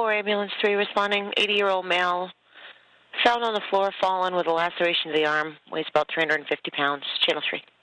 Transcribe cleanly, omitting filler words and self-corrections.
4 ambulance 3 responding, 80-year-old male, found on the floor, fallen with a laceration of the arm, weighs about 350 pounds, channel 3.